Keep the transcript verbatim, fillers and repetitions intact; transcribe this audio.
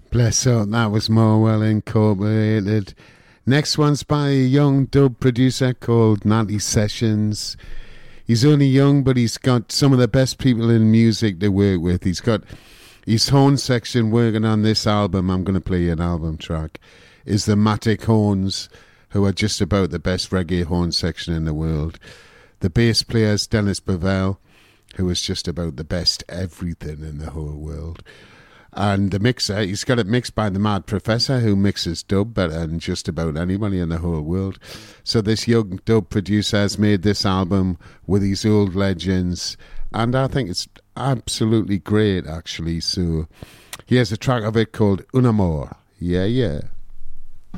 Bless up, that was more well incorporated. Next one's by a young dub producer called Natty Sessions. He's only young, but he's got some of the best people in music to work with. He's got his horn section working on this album. I'm going to play an album track. Is the Matic Horns, who are just about the best reggae horn section in the world. The bass player is Dennis Bovell, who is just about the best everything in the whole world. And the mixer, he's got it mixed by the Mad Professor, who mixes dub better than just about anybody in the whole world. So this young dub producer has made this album with his old legends, and I think it's absolutely great, actually. So here's a track of it called Un Amor. Yeah, yeah.